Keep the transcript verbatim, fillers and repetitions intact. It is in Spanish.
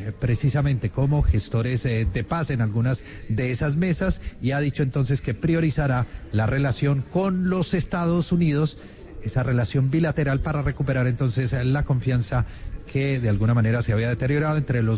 eh, precisamente como gestores eh, de paz en algunas de esas mesas y ha dicho entonces que priorizará la relación con los Estados Unidos, esa relación bilateral para recuperar entonces la confianza que de alguna manera se había deteriorado entre los